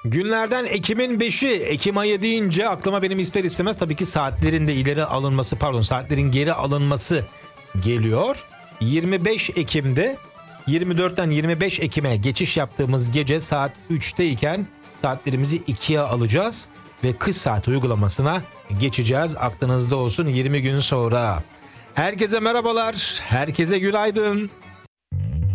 Günlerden Ekim'in 5'i, Ekim ayı deyince aklıma benim ister istemez tabii ki saatlerin de ileri alınması, saatlerin geri alınması geliyor. 25 Ekim'de 24'ten 25 Ekim'e geçiş yaptığımız gece saat 3'te iken saatlerimizi 2'ye alacağız ve kış saati uygulamasına geçeceğiz. Aklınızda olsun, 20 gün sonra. Herkese merhabalar, herkese günaydın.